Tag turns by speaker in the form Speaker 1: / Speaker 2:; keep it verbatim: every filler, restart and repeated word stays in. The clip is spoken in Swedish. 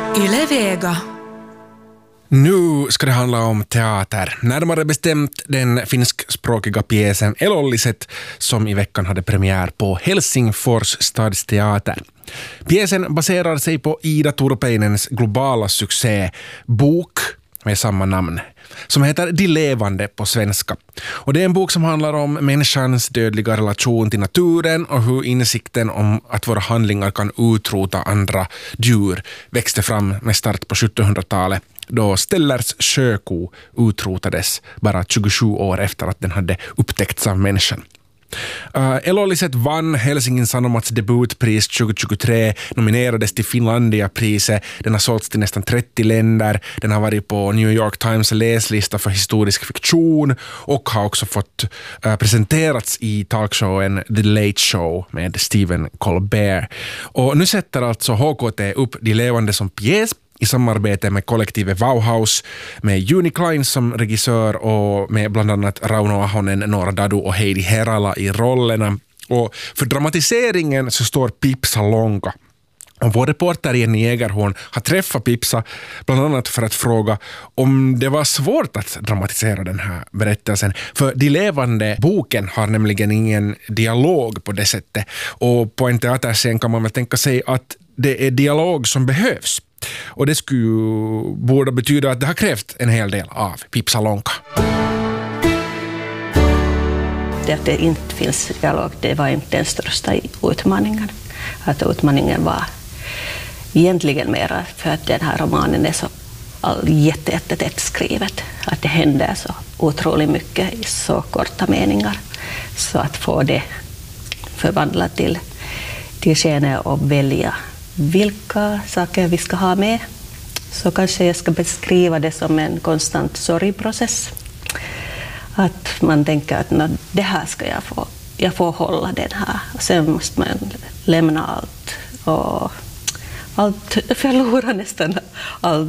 Speaker 1: Yle Vega.
Speaker 2: Nu ska det handla om teater. Närmare bestämt den finskspråkiga pjäsen Elolliset som i veckan hade premiär på Helsingfors stadsteater. Pjäsen baserar sig på Ida Turpeinens globala succé Bok med samma namn, som heter De levande på svenska. Och det är en bok som handlar om människans dödliga relation till naturen och hur insikten om att våra handlingar kan utrota andra djur växte fram med start på sjuttonhundratalet, då Stellers sjöko utrotades bara tjugosju år efter att den hade upptäckts av människan. Uh, Elolliset vann Helsingin Sanomats debutpris tjugohundratjugotre, nominerades till Finlandia-priset, den har sålts till nästan trettio länder, den har varit på New York Times läslista för historisk fiktion och har också fått uh, presenterats i talkshowen The Late Show med Stephen Colbert. Och nu sätter alltså H K T upp De levande som pjäs i samarbete med kollektivet Bauhaus, med Juni Klein som regissör och med bland annat Rauno Ahonen, Nora Dadu och Heidi Herala i rollerna. Och för dramatiseringen så står Pipsa Lonka. Och vår reporter Jenny Jägerhorn har träffat Pipsa bland annat för att fråga om det var svårt att dramatisera den här berättelsen. För De levande boken har nämligen ingen dialog på det sättet. Och på en teaterscen kan man väl tänka sig att det är dialog som behövs. Och det skulle borde betyda att det har krävt en hel del av Pipsa Lonka.
Speaker 3: Det att det inte finns dialog, det var inte den största utmaningen. Att utmaningen var egentligen mera för att den här romanen är så jättetätt skrivet. Att det händer så otroligt mycket i så korta meningar. Så att få det förvandlat till, till skenet och välja vilka saker vi ska ha med, så kanske jag ska beskriva det som en konstant sorgprocess. Att man tänker att no, det här ska jag få, jag får hålla den här. Och sen måste man lämna allt och allt förlora nästan allt